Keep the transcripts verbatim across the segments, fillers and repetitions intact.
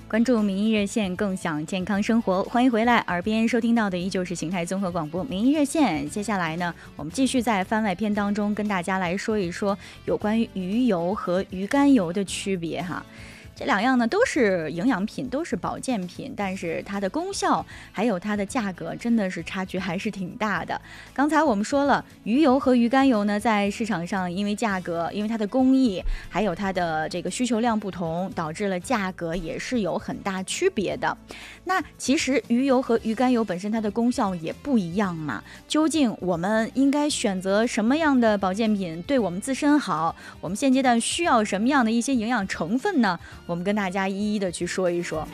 关注民意热线，共享健康生活，欢迎回来。耳边收听到的依旧是邢台综合广播民意热线。接下来呢，我们继续在番外篇当中跟大家来说一说有关于鱼油和鱼肝油的区别哈。这两样呢都是营养品，都是保健品，但是它的功效还有它的价格真的是差距还是挺大的。刚才我们说了，鱼油和鱼肝油呢在市场上因为价格，因为它的工艺还有它的这个需求量不同，导致了价格也是有很大区别的。那其实鱼油和鱼肝油本身它的功效也不一样嘛，究竟我们应该选择什么样的保健品对我们自身好？我们现阶段需要什么样的一些营养成分呢？我们跟大家一一的去说一说。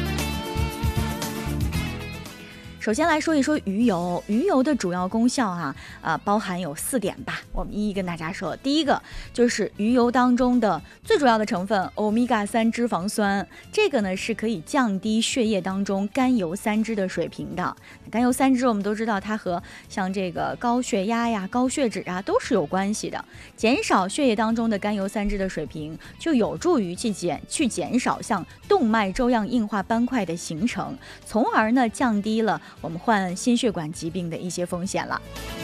首先来说一说鱼油，鱼油的主要功效啊，呃，包含有四点吧，我们一一跟大家说。第一个就是鱼油当中的最主要的成分欧米伽三脂肪酸，这个呢是可以降低血液当中甘油三酯的水平的。甘油三酯我们都知道，它和像这个高血压呀、高血脂啊都是有关系的。减少血液当中的甘油三酯的水平，就有助于去减去减少像动脉粥样硬化斑块的形成，从而呢降低了我们患心血管疾病的一些风险了。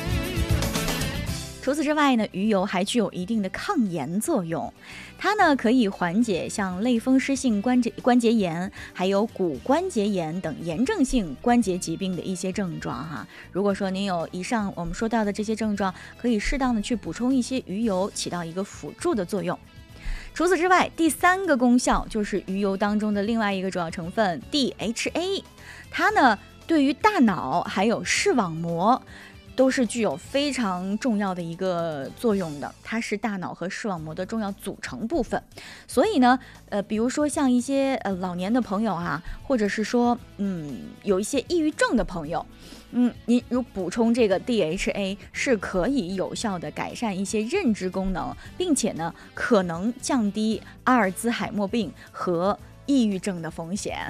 除此之外呢，鱼油还具有一定的抗炎作用，它呢可以缓解像类风湿性关节关节炎，还有骨关节炎等炎症性关节疾病的一些症状哈。如果说您有以上我们说到的这些症状，可以适当的去补充一些鱼油，起到一个辅助的作用。除此之外，第三个功效就是鱼油当中的另外一个主要成分 D H A， 它呢对于大脑还有视网膜都是具有非常重要的一个作用的，它是大脑和视网膜的重要组成部分。所以呢，呃，比如说像一些呃老年的朋友啊，或者是说嗯有一些抑郁症的朋友，嗯，您如补充这个 D H A 是可以有效的改善一些认知功能，并且呢可能降低阿尔兹海默病和抑郁症的风险。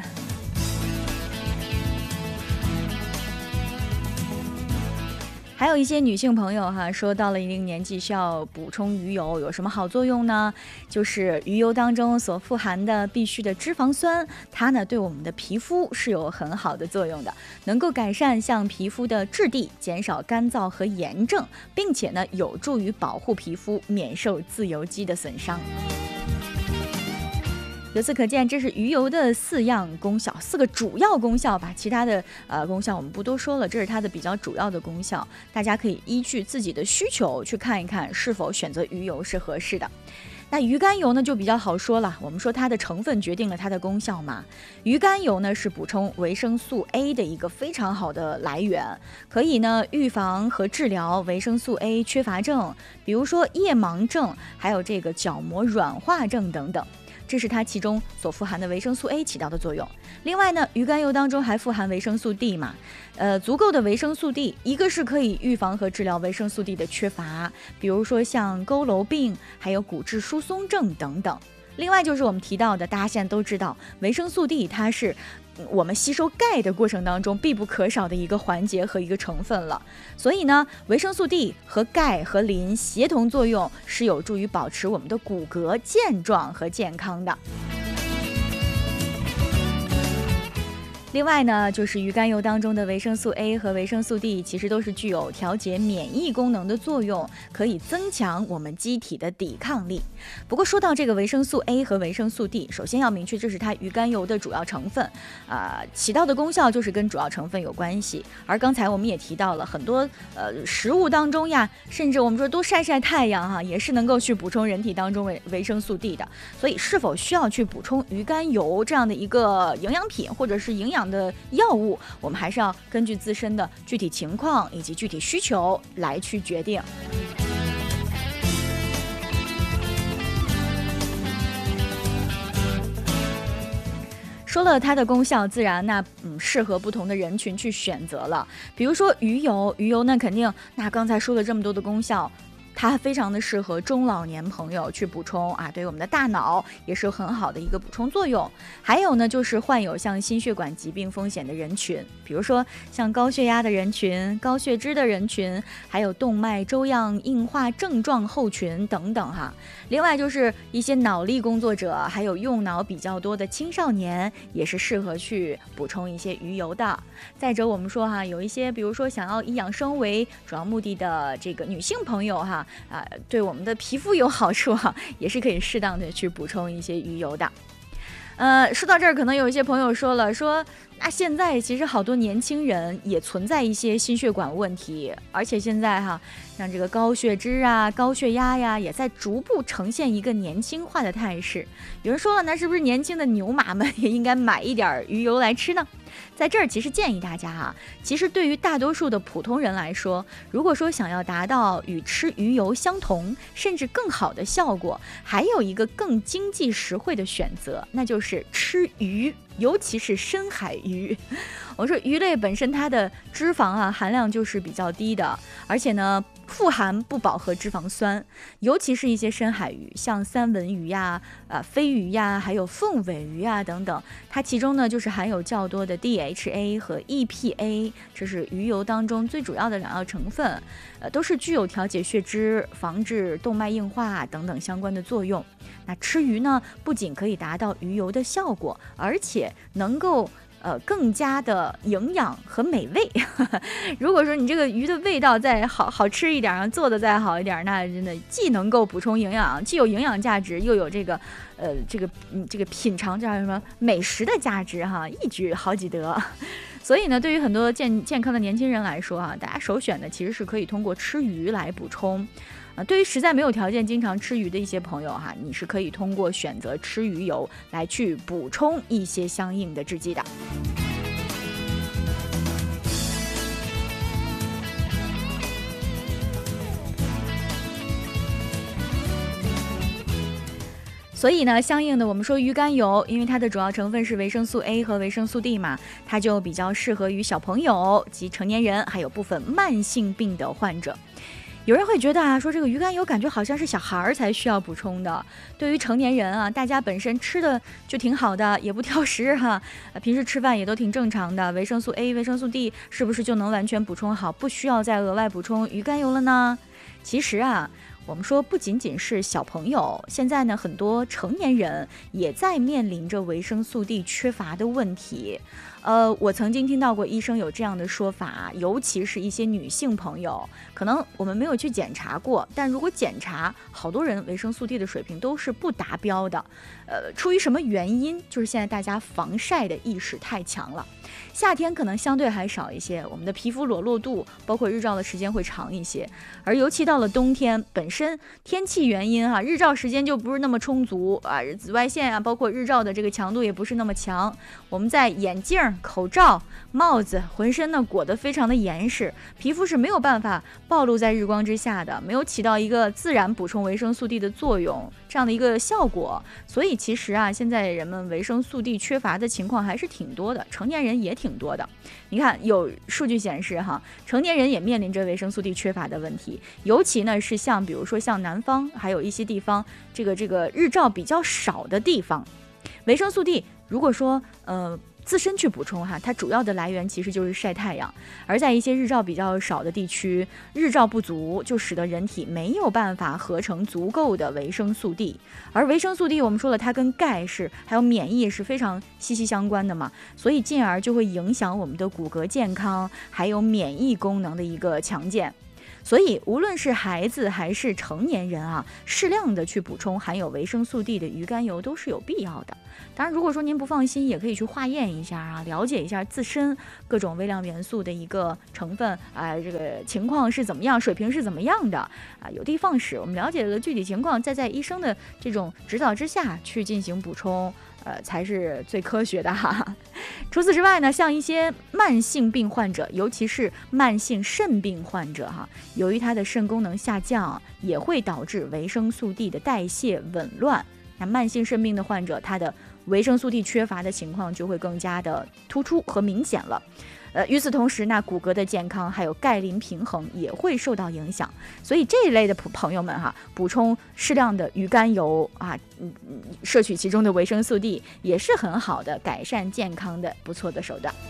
还有一些女性朋友哈，说到了一定年纪需要补充鱼油，有什么好作用呢？就是鱼油当中所富含的必需的脂肪酸，它呢对我们的皮肤是有很好的作用的，能够改善像皮肤的质地，减少干燥和炎症，并且呢有助于保护皮肤免受自由基的损伤。由此可见，这是鱼油的四样功效，四个主要功效吧。其他的呃功效我们不多说了，这是它的比较主要的功效。大家可以依据自己的需求去看一看，是否选择鱼油是合适的。那鱼肝油呢就比较好说了，我们说它的成分决定了它的功效嘛。鱼肝油呢是补充维生素 A 的一个非常好的来源，可以呢预防和治疗维生素 A 缺乏症，比如说夜盲症，还有这个角膜软化症等等。这是它其中所富含的维生素 A 起到的作用。另外呢，鱼肝油当中还富含维生素 D 嘛，呃，足够的维生素 D， 一个是可以预防和治疗维生素 D 的缺乏，比如说像佝偻病，还有骨质疏松症等等。另外就是我们提到的，大家现在都知道，维生素 D 它是我们吸收钙的过程当中必不可少的一个环节和一个成分了。所以呢，维生素 D 和钙和磷协同作用，是有助于保持我们的骨骼健壮和健康的。另外呢，就是鱼肝油当中的维生素 A 和维生素 D 其实都是具有调节免疫功能的作用，可以增强我们机体的抵抗力。不过说到这个维生素 A 和维生素 D， 首先要明确这是它鱼肝油的主要成分，啊、呃，起到的功效就是跟主要成分有关系。而刚才我们也提到了很多呃食物当中呀，甚至我们说多晒晒太阳哈，也是能够去补充人体当中维维生素 D 的。所以是否需要去补充鱼肝油这样的一个营养品或者是营养的药物，我们还是要根据自身的具体情况以及具体需求来去决定。说了它的功效，自然那嗯适合不同的人群去选择了。比如说鱼油，鱼油那肯定，那刚才说了这么多的功效， 它非常的适合中老年朋友去补充啊，对我们的大脑也是有很好的一个补充作用。还有呢，就是患有像心血管疾病风险的人群，比如说像高血压的人群、高血脂的人群，还有动脉粥样硬化症状后群等等哈。另外就是一些脑力工作者，还有用脑比较多的青少年，也是适合去补充一些鱼油的。再者我们说哈，有一些比如说想要以养生为主要目的的这个女性朋友哈，啊，对我们的皮肤有好处哈，也是可以适当的去补充一些鱼油的。呃，说到这儿，可能有一些朋友说了，说那现在其实好多年轻人也存在一些心血管问题，而且现在哈，像这个高血脂啊、高血压呀，也在逐步呈现一个年轻化的态势。有人说了，那是不是年轻的牛马们也应该买一点鱼油来吃呢？在这儿其实建议大家啊，其实对于大多数的普通人来说，如果说想要达到与吃鱼油相同甚至更好的效果，还有一个更经济实惠的选择，那就是吃鱼，尤其是深海鱼。我说鱼类本身它的脂肪啊含量就是比较低的，而且呢富含不饱和脂肪酸，尤其是一些深海鱼，像三文鱼呀、呃、飞鱼呀，还有凤尾鱼啊等等，它其中呢就是含有较多的 D H A 和 E P A， 这是鱼油当中最主要的两样成分，呃，都是具有调节血脂、防治动脉硬化等等相关的作用。那吃鱼呢，不仅可以达到鱼油的效果，而且能够呃，更加的营养和美味。如果说你这个鱼的味道再好好吃一点，做的再好一点，那真的既能够补充营养，既有营养价值，又有这个呃这个嗯这个品尝叫什么美食的价值哈，一举好几得。所以呢，对于很多健健康的年轻人来说哈，大家首选的其实是可以通过吃鱼来补充。呃，对于实在没有条件经常吃鱼的一些朋友哈，你是可以通过选择吃鱼油来去补充一些相应的制剂的。所以呢，相应的我们说鱼肝油，因为它的主要成分是维生素 A 和维生素 D 嘛，它就比较适合于小朋友及成年人，还有部分慢性病的患者。有人会觉得啊，说这个鱼肝油感觉好像是小孩才需要补充的，对于成年人啊，大家本身吃的就挺好的，也不挑食哈，平时吃饭也都挺正常的，维生素 A、维生素 D 是不是就能完全补充好，不需要再额外补充鱼肝油了呢？其实啊，我们说不仅仅是小朋友，现在呢很多成年人也在面临着维生素 D 缺乏的问题。呃，我曾经听到过医生有这样的说法，尤其是一些女性朋友，可能我们没有去检查过，但如果检查，好多人维生素 D 的水平都是不达标的。呃，出于什么原因？就是现在大家防晒的意识太强了，夏天可能相对还少一些，我们的皮肤裸露度包括日照的时间会长一些，而尤其到了冬天，本身天气原因哈、啊，日照时间就不是那么充足啊，紫外线啊，包括日照的这个强度也不是那么强，我们在眼镜、口罩、帽子，浑身呢裹得非常的严实，皮肤是没有办法暴露在日光之下的，没有起到一个自然补充维生素 D 的作用，这样的一个效果。所以其实啊，现在人们维生素 D 缺乏的情况还是挺多的，成年人也挺多的。你看有数据显示哈，成年人也面临着维生素 D 缺乏的问题，尤其呢是像比如说像南方，还有一些地方这个这个日照比较少的地方，维生素 D 如果说呃自身去补充哈，它主要的来源其实就是晒太阳，而在一些日照比较少的地区，日照不足就使得人体没有办法合成足够的维生素 D， 而维生素 D 我们说了，它跟钙是还有免疫是非常息息相关的嘛，所以进而就会影响我们的骨骼健康，还有免疫功能的一个强健。所以无论是孩子还是成年人啊，适量的去补充含有维生素 D 的鱼肝油都是有必要的。当然如果说您不放心，也可以去化验一下啊，了解一下自身各种微量元素的一个成分啊、呃，这个情况是怎么样，水平是怎么样的啊，有的放矢。我们了解了具体情况，再在医生的这种指导之下去进行补充，呃，才是最科学的哈。除此之外呢，像一些慢性病患者，尤其是慢性肾病患者哈，由于它的肾功能下降，也会导致维生素 D 的代谢紊乱。那慢性肾病的患者，他的维生素 D 缺乏的情况就会更加的突出和明显了。呃，与此同时，那骨骼的健康还有钙磷平衡也会受到影响，所以这一类的朋友们哈，补充适量的鱼肝油啊，嗯，摄取其中的维生素 D 也是很好的改善健康的不错的手段。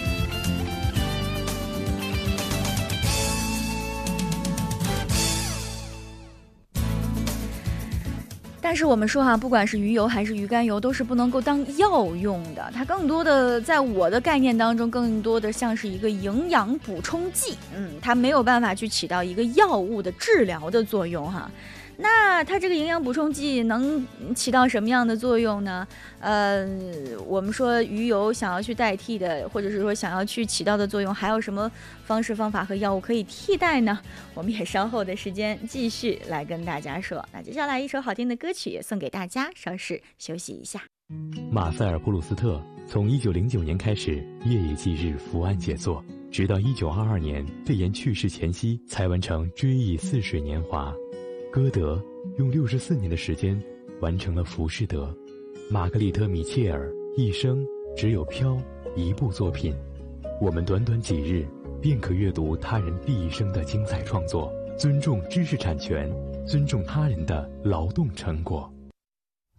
但是我们说哈，不管是鱼油还是鱼肝油，都是不能够当药用的。它更多的，在我的概念当中，更多的像是一个营养补充剂。嗯，它没有办法去起到一个药物的治疗的作用哈。那它这个营养补充剂能起到什么样的作用呢？呃，我们说鱼油想要去代替的，或者是说想要去起到的作用，还有什么方式方法和药物可以替代呢？我们也稍后的时间继续来跟大家说。那接下来一首好听的歌曲送给大家，稍事休息一下。 马塞尔·普鲁斯特从一九零九年开始夜以继日伏案写作，直到一九二二年肺炎去世前夕才完成《追忆似水年华》。歌德用六十四年的时间完成了《浮士德》，玛格丽特·米切尔一生只有《飘》一部作品。我们短短几日便可阅读他人毕生的精彩创作，尊重知识产权，尊重他人的劳动成果。